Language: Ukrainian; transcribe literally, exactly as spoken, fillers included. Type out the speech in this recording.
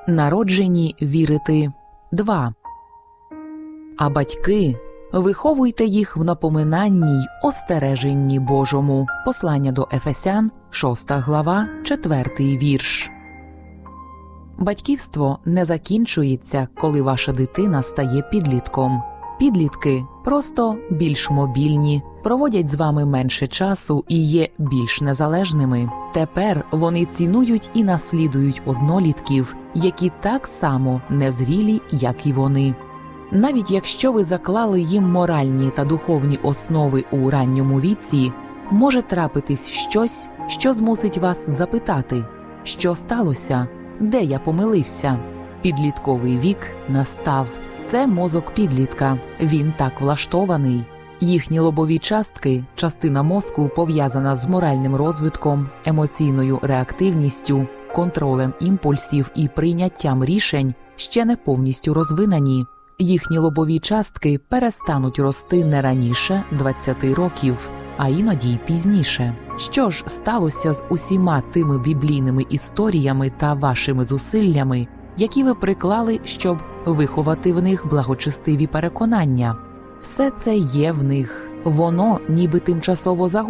Народжені вірити. два. А батьки, виховуйте їх в напоминанні й остереженні Божому. Послання до Ефесян, шоста глава, четвертий вірш. Батьківство не закінчується, коли ваша дитина стає підлітком. Підлітки просто більш мобільні, проводять з вами менше часу і є більш незалежними. Тепер вони цінують і наслідують однолітків, які так само незрілі, як і вони. Навіть якщо ви заклали їм моральні та духовні основи у ранньому віці, може трапитись щось, що змусить вас запитати, що сталося, де я помилився. Підлітковий вік настав. Це мозок підлітка, він так влаштований. Їхні лобові частки, частина мозку, пов'язана з моральним розвитком, емоційною реактивністю, контролем імпульсів і прийняттям рішень, ще не повністю розвинені. Їхні лобові частки перестануть рости не раніше двадцяти років, а іноді й пізніше. Що ж сталося з усіма тими біблійними історіями та вашими зусиллями, які ви приклали, щоб виховати в них благочестиві переконання? Все це є в них, воно ніби тимчасово загублено.